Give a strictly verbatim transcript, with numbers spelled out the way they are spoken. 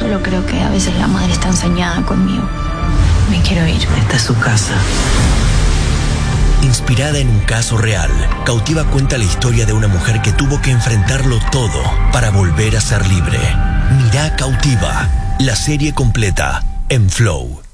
Solo creo que a veces la madre está ensañada conmigo. Me quiero ir. Esta es su casa. Inspirada en un caso real, Cautiva cuenta la historia de una mujer que tuvo que enfrentarlo todo para volver a ser libre. Mirá Cautiva, la serie completa en Flow.